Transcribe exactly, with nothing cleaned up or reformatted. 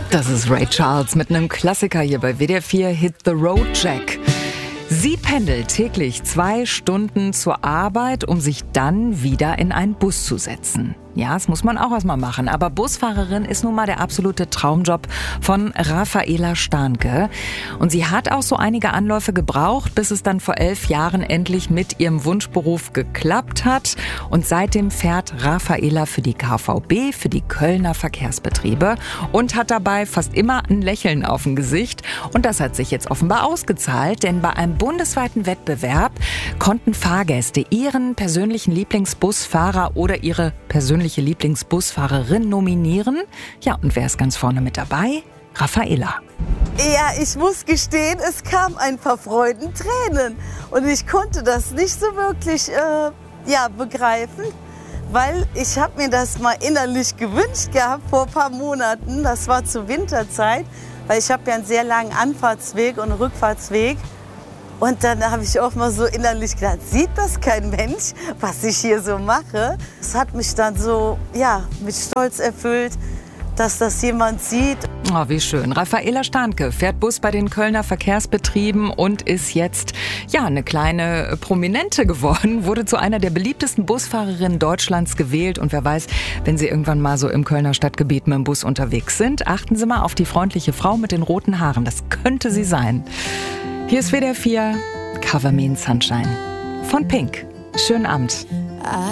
Das ist Ray Charles mit einem Klassiker hier bei W D R vier Hit the Road Jack. Sie pendelt täglich zwei Stunden zur Arbeit, um sich dann wieder in einen Bus zu setzen. Ja, das muss man auch erstmal machen. Aber Busfahrerin ist nun mal der absolute Traumjob von Raffaela Stahnke. Und sie hat auch so einige Anläufe gebraucht, bis es dann vor elf Jahren endlich mit ihrem Wunschberuf geklappt hat. Und seitdem fährt Raffaela für die K V B, für die Kölner Verkehrsbetriebe und hat dabei fast immer ein Lächeln auf dem Gesicht. Und das hat sich jetzt offenbar ausgezahlt, denn bei einem bundesweiten Wettbewerb konnten Fahrgäste ihren persönlichen Lieblingsbusfahrer oder ihre persönliche Lieblingsbusfahrerin nominieren. Ja, und wer ist ganz vorne mit dabei? Raffaela. Ja, ich muss gestehen, es kam ein paar Freudentränen. Und ich konnte das nicht so wirklich äh, ja, begreifen, weil ich habe mir das mal innerlich gewünscht gehabt vor ein paar Monaten. Das war zur Winterzeit, weil ich habe ja einen sehr langen Anfahrtsweg und einen Rückfahrtsweg. Und dann habe ich auch mal so innerlich gedacht, sieht das kein Mensch, was ich hier so mache? Es hat mich dann so, ja, mit Stolz erfüllt, dass das jemand sieht. Oh, wie schön. Raffaela Stahnke fährt Bus bei den Kölner Verkehrsbetrieben und ist jetzt, ja, eine kleine Prominente geworden, wurde zu einer der beliebtesten Busfahrerinnen Deutschlands gewählt. Und wer weiß, wenn Sie irgendwann mal so im Kölner Stadtgebiet mit dem Bus unterwegs sind, achten Sie mal auf die freundliche Frau mit den roten Haaren. Das könnte sie sein. Hier ist W D R vier Cover Me in Sunshine von Pink. Schönen Abend.